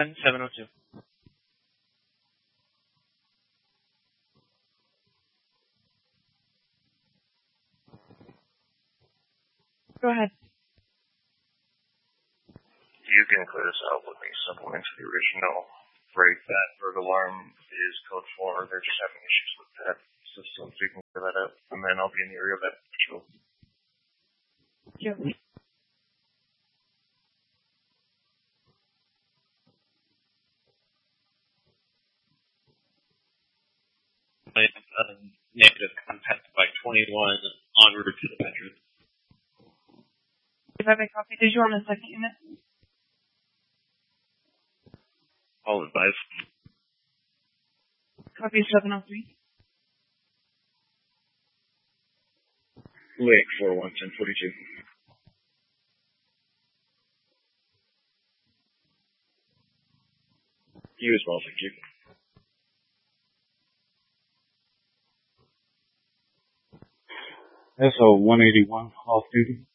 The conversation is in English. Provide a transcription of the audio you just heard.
702. Go ahead. You can clear this out with a supplement to the original freight. That bird alarm is code 4. They're just having issues with that system, so you can clear that out. And then I'll be in the area of that patrol. Yep. Negative contact by 21 en route to the bedroom. If I have a copy, did you want a second unit? I'll advise. Copy 703. Lake 411042. You as well, thank you. SO 181 off duty.